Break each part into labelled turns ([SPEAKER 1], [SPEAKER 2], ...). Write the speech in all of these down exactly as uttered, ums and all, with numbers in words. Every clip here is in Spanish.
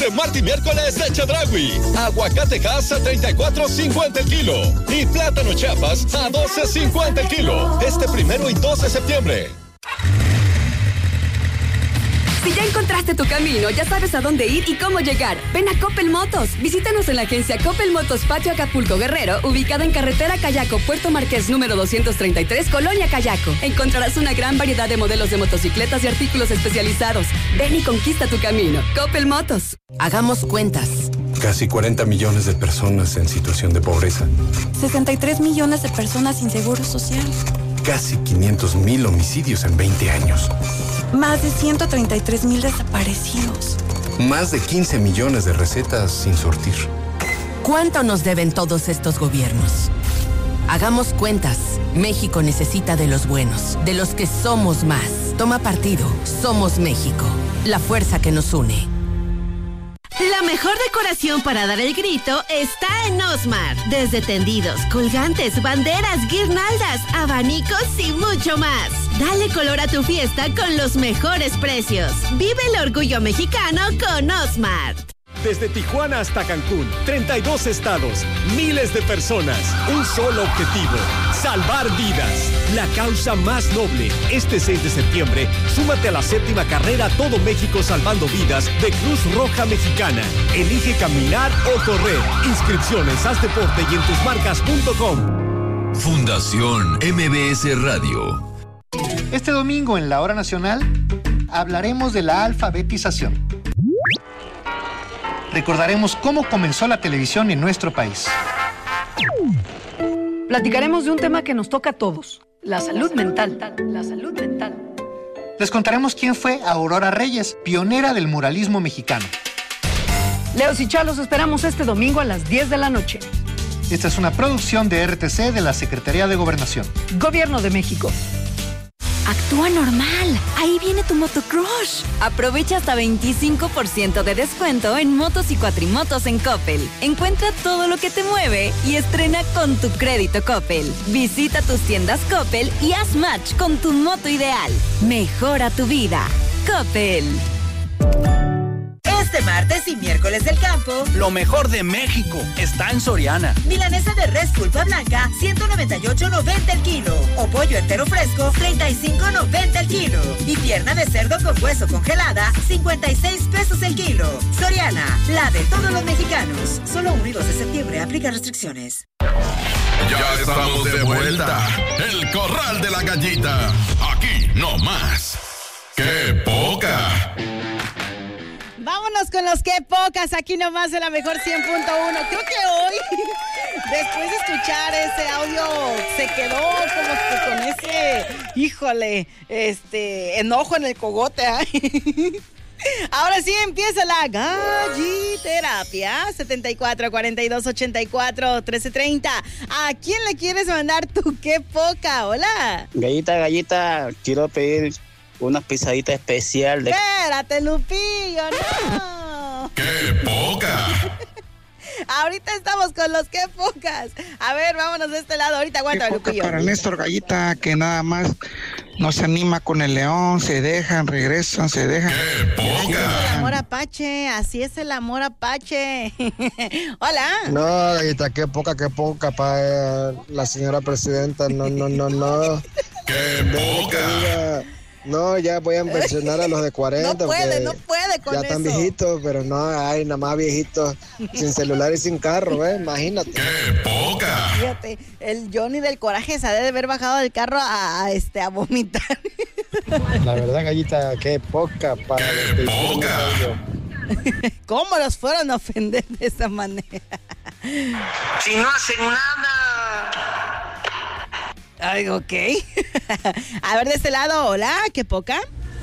[SPEAKER 1] de martes y miércoles de Chedraui. Aguacate Hass a treinta y cuatro cincuenta el kilo. Y plátano Chiapas a doce cincuenta el kilo. Este primero y dos de septiembre.
[SPEAKER 2] Si ya encontraste tu camino, ya sabes a dónde ir y cómo llegar. Ven a Coppel Motos. Visítanos en la agencia Coppel Motos Patio Acapulco Guerrero, ubicada en carretera Cayaco, Puerto Marqués número doscientos treinta y tres, Colonia Cayaco. Encontrarás una gran variedad de modelos de motocicletas y artículos especializados. Ven y conquista tu camino. Coppel Motos.
[SPEAKER 3] Hagamos cuentas.
[SPEAKER 4] Casi cuarenta millones de personas en situación de pobreza.
[SPEAKER 5] sesenta y tres millones de personas sin seguro social.
[SPEAKER 4] Casi quinientos mil homicidios en veinte años.
[SPEAKER 5] Más de ciento treinta y tres mil desaparecidos.
[SPEAKER 4] Más de quince millones de recetas sin surtir.
[SPEAKER 3] ¿Cuánto nos deben todos estos gobiernos? Hagamos cuentas. México necesita de los buenos, de los que somos más. Toma partido. Somos México. La fuerza que nos une.
[SPEAKER 6] La mejor decoración para dar el grito está en Osmar. Desde tendidos, colgantes, banderas, guirnaldas, abanicos y mucho más. Dale color a tu fiesta con los mejores precios. Vive el orgullo mexicano con Osmar.
[SPEAKER 7] Desde Tijuana hasta Cancún, treinta y dos estados, miles de personas, un solo objetivo, salvar vidas. La causa más noble. Este seis de septiembre, súmate a la séptima carrera Todo México Salvando Vidas de Cruz Roja Mexicana. Elige caminar o correr. Inscripciones, haz deporte y en tus marcas punto com.
[SPEAKER 8] Fundación M B S Radio.
[SPEAKER 9] Este domingo en la Hora Nacional hablaremos de la alfabetización. Recordaremos cómo comenzó la televisión en nuestro país.
[SPEAKER 10] Platicaremos de un tema que nos toca a todos, la salud mental. La salud mental.
[SPEAKER 9] Les contaremos quién fue Aurora Reyes, pionera del muralismo mexicano.
[SPEAKER 10] Leos y Chalos esperamos este domingo a las diez de la noche.
[SPEAKER 9] Esta es una producción de R T C de la Secretaría de Gobernación.
[SPEAKER 10] Gobierno de México.
[SPEAKER 2] Actúa normal. Ahí viene tu motocrush. Aprovecha hasta veinticinco por ciento de descuento en motos y cuatrimotos en Coppel. Encuentra todo lo que te mueve y estrena con tu crédito Coppel. Visita tus tiendas Coppel y haz match con tu moto ideal. Mejora tu vida. Coppel.
[SPEAKER 11] Este martes y miércoles del campo,
[SPEAKER 12] lo mejor de México está en Soriana.
[SPEAKER 11] Milanesa de res pulpa blanca, ciento noventa y ocho noventa el kilo. O pollo entero fresco, treinta y cinco noventa el kilo. Y pierna de cerdo con hueso congelada, cincuenta y seis pesos el kilo. Soriana, la de todos los mexicanos. Solo uno y dos de septiembre, aplica restricciones.
[SPEAKER 8] Ya estamos de vuelta. El Corral de la Gallita. Aquí no más. ¡Qué poca!
[SPEAKER 13] Vámonos con los que pocas, aquí nomás en la mejor cien punto uno. Creo que hoy, después de escuchar ese audio, se quedó como que con ese, híjole, este, enojo en el cogote, ¿eh? Ahora sí empieza la galliterapia. setenta y cuatro, cuarenta y dos, ochenta y cuatro, trece treinta. ¿A quién le quieres mandar tu qué poca? Hola.
[SPEAKER 14] Gallita, gallita, quiero pedir una pisadita especial de...
[SPEAKER 13] Espérate, Lupillo, no.
[SPEAKER 8] ¡Qué poca!
[SPEAKER 13] Ahorita estamos con los qué pocas. A ver, vámonos de este lado. Ahorita aguanta, Lupillo.
[SPEAKER 15] Para Néstor Gallita, que nada más no se anima con el león, se dejan, regresan, se dejan.
[SPEAKER 8] ¡Qué poca!
[SPEAKER 13] Así es el amor apache, así es el amor apache. Hola.
[SPEAKER 16] No, Gallita, qué poca, qué poca para la señora presidenta. No, no, no, no.
[SPEAKER 8] ¡Qué poca!
[SPEAKER 16] No, ya voy a mencionar a los de cuarenta.
[SPEAKER 13] No puede, no puede con
[SPEAKER 16] ya
[SPEAKER 13] eso.
[SPEAKER 16] Ya están viejitos, pero no, hay nada más viejitos sin celular y sin carro, ¿eh? Imagínate.
[SPEAKER 8] ¡Qué poca!
[SPEAKER 13] Fíjate, el Johnny del coraje se ha de haber bajado del carro a, a, este, a vomitar.
[SPEAKER 16] La verdad, Gallita, qué poca para
[SPEAKER 8] ¡Qué poca!
[SPEAKER 13] ¿Cómo los fueron a ofender de esa manera?
[SPEAKER 17] Si no hacen nada...
[SPEAKER 13] Ay, ok. A ver, de este lado, hola, qué poca.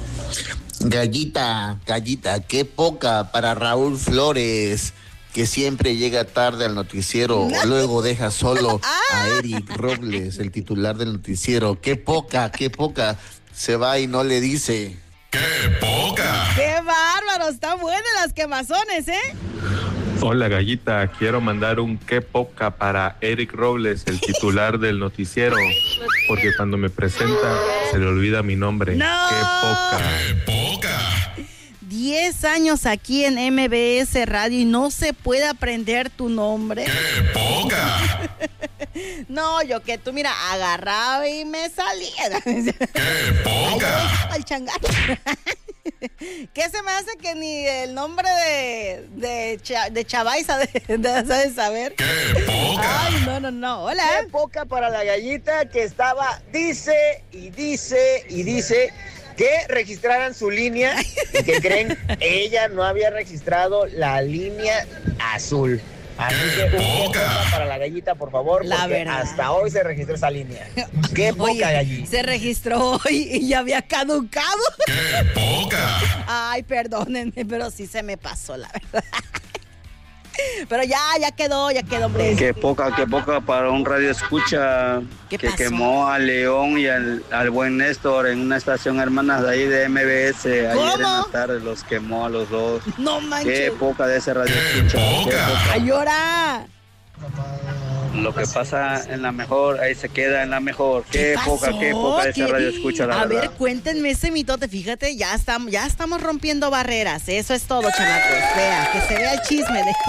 [SPEAKER 18] Gallita, gallita, qué poca para Raúl Flores, que siempre llega tarde al noticiero, no. Luego deja solo a Eric Robles, el titular del noticiero. Qué poca, qué poca, se va y no le dice.
[SPEAKER 8] ¡Qué poca!
[SPEAKER 13] ¡Qué bárbaro! Están buenas las quemazones, ¿eh?
[SPEAKER 19] Hola, Gallita, quiero mandar un qué poca para Eric Robles, el titular del noticiero, porque cuando me presenta se le olvida mi nombre.
[SPEAKER 13] ¡No!
[SPEAKER 19] ¡Qué poca!
[SPEAKER 8] ¡Qué poca!
[SPEAKER 13] diez años aquí en M B S Radio y no se puede aprender tu nombre.
[SPEAKER 8] ¡Qué poca!
[SPEAKER 13] No, yo que tú, mira, agarraba y me salía.
[SPEAKER 8] ¡Qué poca!
[SPEAKER 13] Al changar. ¿Qué se me hace que ni el nombre de de, Cha, de Chavaiza de, de, de saber?
[SPEAKER 8] ¡Qué poca!
[SPEAKER 13] Ay, no, no, no. Hola.
[SPEAKER 20] ¡Qué poca para la gallita que estaba, dice y dice y dice que registraran su línea y que creen ella no había registrado la línea azul? Así que un qué poca para la gallita, por favor,
[SPEAKER 13] la
[SPEAKER 20] porque
[SPEAKER 13] verdad.
[SPEAKER 20] hasta hoy se registró esa línea. ¡Qué poca,
[SPEAKER 13] Oye,
[SPEAKER 20] gallita!
[SPEAKER 13] se registró hoy y ya había caducado.
[SPEAKER 8] ¡Qué poca!
[SPEAKER 13] Ay, perdónenme, pero sí se me pasó, la verdad. Pero ya, ya quedó, ya quedó, hombre.
[SPEAKER 14] Qué poca, qué poca para un radio escucha
[SPEAKER 13] ¿Qué
[SPEAKER 14] que
[SPEAKER 13] pasó?
[SPEAKER 14] quemó a León y al, al buen Néstor en una estación hermanas de ahí de M B S. Ayer en la tarde los quemó a los dos.
[SPEAKER 13] No manches.
[SPEAKER 14] Qué poca de ese radio escucha. Qué poca.
[SPEAKER 13] ¡Ay, llora!
[SPEAKER 14] Lo que pasa en la mejor, ahí se queda en la mejor. Qué,
[SPEAKER 13] ¿Qué
[SPEAKER 14] poca,
[SPEAKER 13] pasó?
[SPEAKER 14] qué poca de ese
[SPEAKER 13] ¿Qué?
[SPEAKER 14] radio escucha, la
[SPEAKER 13] A
[SPEAKER 14] verdad.
[SPEAKER 13] ver, cuéntenme ese mitote, fíjate, ya estamos, ya estamos rompiendo barreras, eso es todo, chamacos. Vea, que se vea el chisme de...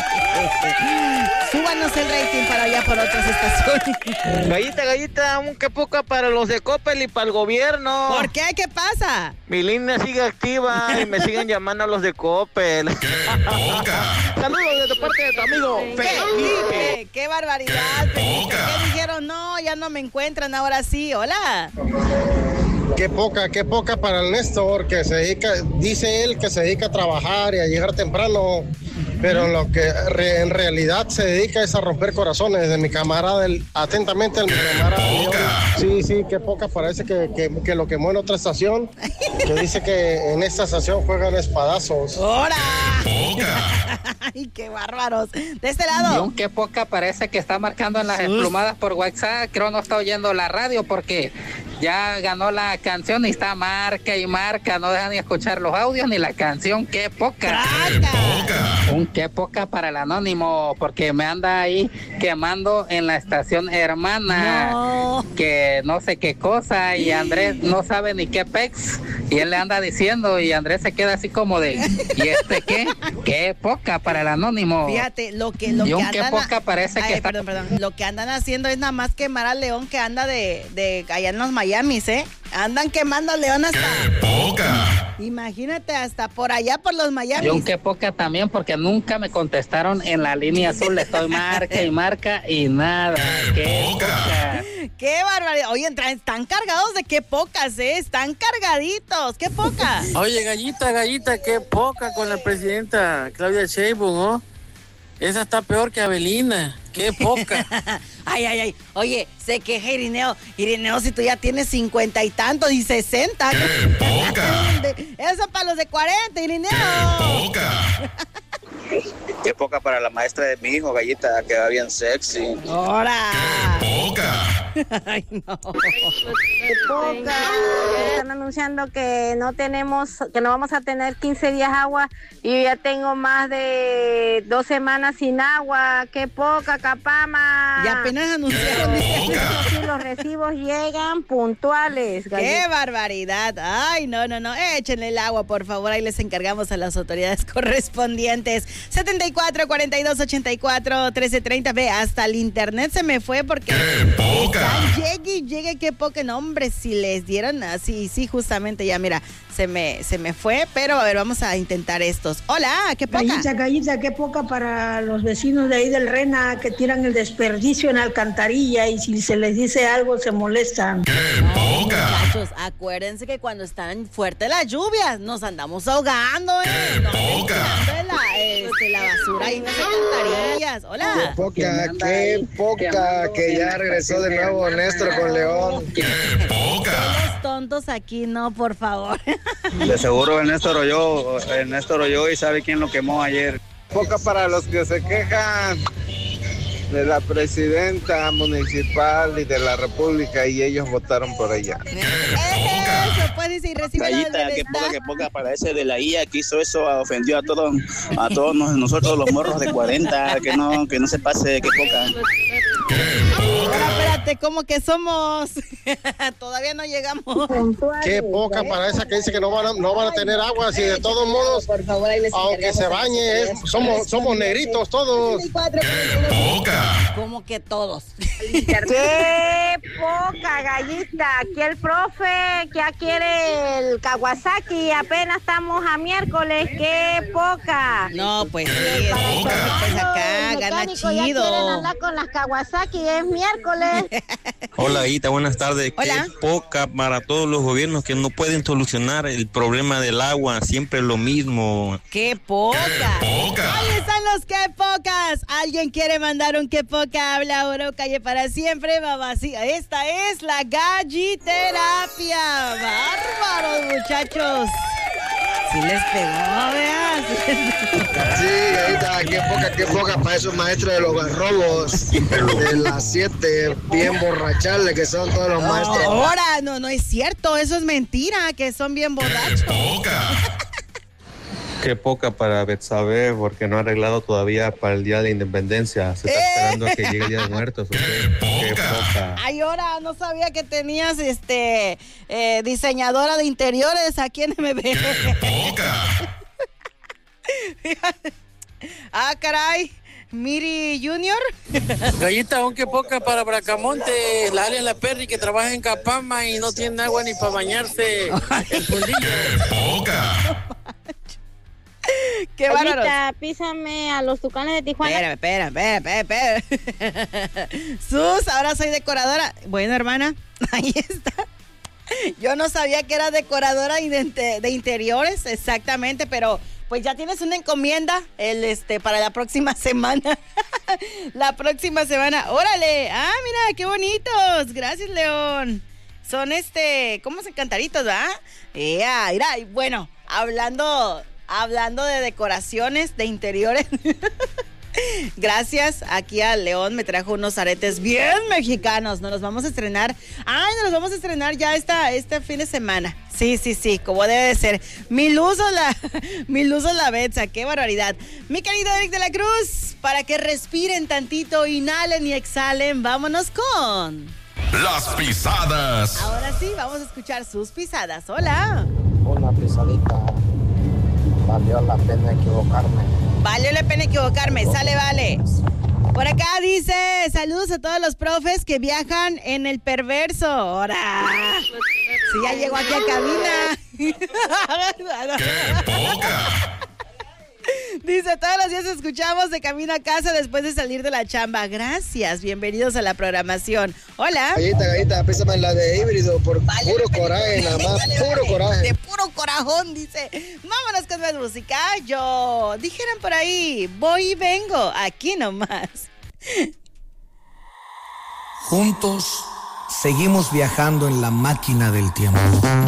[SPEAKER 13] Súbanos el rating para allá por otras estaciones.
[SPEAKER 20] Gallita, gallita, un qué poca para los de Coppel y para el gobierno.
[SPEAKER 13] ¿Por qué? ¿Qué pasa?
[SPEAKER 20] Mi línea sigue activa y me siguen llamando a los de Coppel.
[SPEAKER 8] ¡Qué poca!
[SPEAKER 20] Saludos de parte de tu amigo Felipe.
[SPEAKER 13] ¡Qué, qué barbaridad, Felipe! ¿Qué dijeron? No, ya no me encuentran, ahora sí. Hola.
[SPEAKER 16] Qué poca, qué poca para el Néstor, que se dedica, dice él que se dedica a trabajar y a llegar temprano, pero lo que re, en realidad se dedica es a romper corazones de mi camarada, el, atentamente el mi camarada León. Sí, sí, qué poca, parece que, que, que lo quemó en otra estación, que dice que en esta estación juegan espadazos.
[SPEAKER 13] ¡Hora!
[SPEAKER 8] ¡Poca!
[SPEAKER 13] ¡Ay, qué bárbaros! De este lado.
[SPEAKER 21] Qué poca parece que está marcando en las emplumadas por WhatsApp. Creo no está oyendo la radio porque ya ganó la canción y está marca y marca. No deja ni escuchar los audios ni la canción. ¡Qué poca!
[SPEAKER 8] ¡Qué poca!
[SPEAKER 21] Un qué poca para el anónimo porque me anda ahí quemando en la estación hermana.
[SPEAKER 13] No.
[SPEAKER 21] Que no sé qué cosa y Andrés no sabe ni qué pex. Y él le anda diciendo y Andrés se queda así como de ¿y este qué? ¡Qué poca para el anónimo!
[SPEAKER 13] Fíjate, lo que, lo
[SPEAKER 21] y
[SPEAKER 13] que
[SPEAKER 21] un
[SPEAKER 13] andan...
[SPEAKER 21] qué poca parece
[SPEAKER 13] Ay,
[SPEAKER 21] que está...
[SPEAKER 13] perdón, perdón. Lo que andan haciendo es nada más quemar al León que anda de, de allá en los Miamis, ¿eh? Andan quemando al León hasta...
[SPEAKER 8] ¡Qué poca!
[SPEAKER 13] Imagínate, hasta por allá por los Miamis.
[SPEAKER 21] Y un qué poca también porque nunca me contestaron en la línea azul. Le estoy marca y marca y nada. ¡Qué poca!
[SPEAKER 13] ¡Qué barbaridad! Oye, están cargados de qué pocas, ¿eh? Están cargaditos. ¡Qué poca!
[SPEAKER 22] Oye, gallita, gallita, qué poca con la presidenta Claudia Sheinbaum, ¿no? Esa está peor que Avelina. ¡Qué poca!
[SPEAKER 13] Ay, ay, ay. Oye, se queja Irineo. Irineo, si tú ya tienes cincuenta y tantos y sesenta.
[SPEAKER 8] ¡Qué poca!
[SPEAKER 13] Eso para los de cuarenta, Irineo.
[SPEAKER 8] ¡Qué poca!
[SPEAKER 14] Qué poca para la maestra de mi hijo, gallita, queda bien sexy.
[SPEAKER 13] ¡Hora!
[SPEAKER 8] ¡Qué poca!
[SPEAKER 13] Ay, no.
[SPEAKER 23] ¡Qué poca! Están anunciando que no tenemos, que no vamos a tener quince días agua y yo ya tengo más de dos semanas sin agua. ¡Qué poca, Capama!
[SPEAKER 13] Y apenas anunciaron.
[SPEAKER 23] Sí, los recibos llegan puntuales.
[SPEAKER 13] ¡Qué
[SPEAKER 23] gallita.
[SPEAKER 13] barbaridad! Ay, no, no, no. Échenle el agua, por favor. Ahí les encargamos a las autoridades correspondientes. setenta y cuatro, cuarenta y dos, ochenta y cuatro, trece, treinta. Ve, hasta el internet se me fue porque...
[SPEAKER 8] ¡Qué poca!
[SPEAKER 13] Están llegue y llegue, qué poca. No, hombre, si les dieron así, sí, justamente ya, mira, se me, se me fue. Pero, a ver, vamos a intentar estos. Hola, qué poca.
[SPEAKER 24] Gallita, gallita, qué poca para los vecinos de ahí del Rena que tiran el desperdicio en alcantarilla y si se les dice algo se molestan.
[SPEAKER 8] ¡Qué poca!
[SPEAKER 13] Muchachos, acuérdense que cuando están fuertes las lluvias nos andamos ahogando, ¿eh? No anden tirando la, este, la basura ahí en las alcantarillas. Hola.
[SPEAKER 16] Qué poca, qué poca que ya regresó de nuevo Néstor con León.
[SPEAKER 8] ¡Qué poca!
[SPEAKER 13] Los tontos aquí, no, por favor.
[SPEAKER 14] De seguro el Néstor oyó, el Néstor oyó y sabe quién lo quemó ayer.
[SPEAKER 16] Poca para los que se quejan de la presidenta municipal y de la república y ellos votaron por ella.
[SPEAKER 13] Eso, pues, dice, y recibe
[SPEAKER 14] Gallita, qué poca, qué poca para ese de la I A que hizo eso, ofendió a todos, a todos nosotros los morros de cuarenta, que no, que no se pase, qué poca.
[SPEAKER 13] Ahora, espérate, Espérate, ¿cómo que somos? Todavía no llegamos.
[SPEAKER 16] Qué poca para esa que dice que no van a, no van a tener agua, si de todos modos, aunque se bañe, es- somos, somos negritos todos.
[SPEAKER 8] ¡Qué poca!
[SPEAKER 13] ¿Cómo que todos?
[SPEAKER 23] ¡Qué poca, gallita! Aquí el profe que ya quiere el Kawasaki, apenas estamos a miércoles. ¡Qué poca!
[SPEAKER 13] No, pues sí, pues acá gana
[SPEAKER 23] Mecánico, ya quieren
[SPEAKER 13] chido.
[SPEAKER 23] andar con las Kawasaki, es miércoles.
[SPEAKER 1] Hola, Guita, buenas tardes.
[SPEAKER 23] Hola.
[SPEAKER 1] Qué poca para todos los gobiernos que no pueden solucionar el problema del agua, siempre lo mismo.
[SPEAKER 13] ¡Qué poca!
[SPEAKER 8] poca!
[SPEAKER 13] Ahí están los qué pocas. ¿Alguien quiere mandar un qué poca? Habla oro, calle para siempre, babacita. Esta es la galliterapia. ¡Bárbaros, muchachos! Sí les pegó, veas.
[SPEAKER 3] Sí, ahorita, qué poca, qué poca para esos maestros de los garrobos de las siete, bien borrachales que son todos los maestros.
[SPEAKER 13] Ahora, no, no es cierto, eso es mentira, que son bien borrachos.
[SPEAKER 19] Qué poca para Betsabe, porque no ha arreglado todavía para el Día de la Independencia. Se está esperando a que llegue el Día de Muertos. ¿Ok? Qué poca.
[SPEAKER 13] Ay, ahora no sabía que tenías este eh, diseñadora de interiores aquí en M B. Ah, caray. Miri Junior.
[SPEAKER 22] Gallita, aunque poca para Bracamonte, la alias La Perry que trabaja en Capama y no tiene agua ni para bañarse. El fundillo.
[SPEAKER 8] Poca.
[SPEAKER 13] Qué bárbaros.
[SPEAKER 23] Gallita, písame a los Tucanes de Tijuana.
[SPEAKER 13] Espera, espera, espera, espera. Sus, ahora soy decoradora. Bueno, hermana, ahí está. Yo no sabía que era decoradora de, de interiores, exactamente, pero pues ya tienes una encomienda el este para la próxima semana. La próxima semana. Órale. Ah, mira, qué bonitos. Gracias, León. Son este, ¿cómo se cantaritos, ah? Yeah, mira, y bueno, hablando hablando de decoraciones de interiores. Gracias, aquí a León me trajo unos aretes bien mexicanos. Nos los vamos a estrenar. Ay, nos los vamos a estrenar ya esta, este fin de semana. Sí, sí, sí, como debe de ser. Mil usos la, mil usos la Betsa, qué barbaridad. Mi querido Eric de la Cruz, para que respiren tantito, inhalen y exhalen, vámonos con
[SPEAKER 8] Las pisadas.
[SPEAKER 13] Ahora sí, vamos a escuchar sus pisadas. Hola.
[SPEAKER 3] Una pisadita. Valió la pena equivocarme.
[SPEAKER 13] Valió la pena equivocarme, sale, vale. Por acá dice, saludos a todos los profes que viajan en el perverso. Ahora, si ya llegó aquí a cabina.
[SPEAKER 8] ¡Qué poca!
[SPEAKER 13] Dice, todos los días escuchamos de camino a casa después de salir de la chamba. Gracias, bienvenidos a la programación. Hola.
[SPEAKER 3] Gallita, gallita, pésame la de híbrido por puro coraje, nada más, puro coraje.
[SPEAKER 13] De puro corajón, dice. Vámonos con más música. Yo, dijeran por ahí, voy y vengo, aquí nomás.
[SPEAKER 4] Juntos seguimos viajando en la máquina del tiempo.